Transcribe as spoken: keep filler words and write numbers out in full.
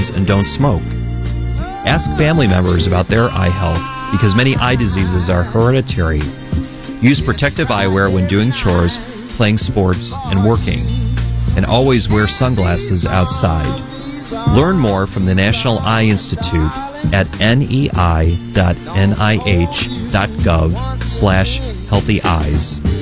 medications, and don't smoke. Ask family members about their eye health because many eye diseases are hereditary. Use protective eyewear when doing chores, playing sports, and working. And always wear sunglasses outside. Learn more from the National Eye Institute at nei.nih.gov slash healthy eyes.